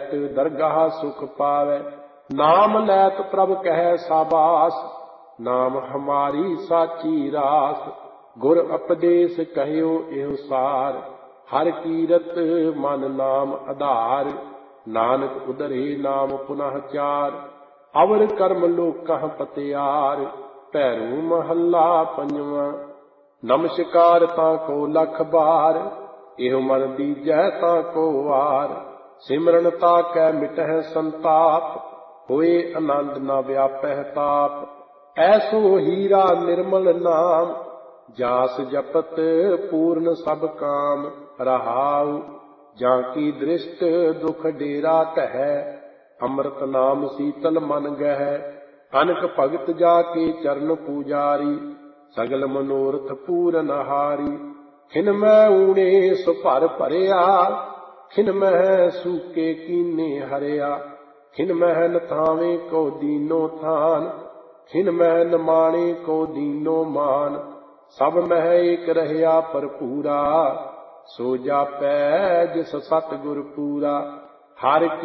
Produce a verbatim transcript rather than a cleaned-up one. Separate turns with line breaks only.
लैत दरगाह सुख पावे। नाम लैत प्रभ कहे साबास, नाम हमारी साची रास। गुर उपदेश कहियो एहो सार, हर कीरत मन नाम आधार। नानक उदरे नाम पुनः चार, अवर कर्म लोकह पतियार। भैरू महला पंजवा, नमस्कार ताको लख बार। एहो मन दीजै ताको वार, सिमरन ताकै मिटह संताप। होए आनंद न व्यापह ताप, ऐसो हीरा निर्मल नाम। जास जपत पूर्ण सब काम, रहाउ जाकी दृष्ट दुख डेरा टहै। अमृत नाम शीतल मन गह, अनक भगत जाके चरण पूजारी। सगल मनोरथ पूरन हारी, खिन मैं ऊणे सो भर भरिया। खिन मह सूके कीने हरिया, खिन मह नथावे को दीनो थान। खिन मह नमाणे को दीनो मान, सब मह एक रहया भरपूरा। सो जापै जिस सतगुर पूरा, हर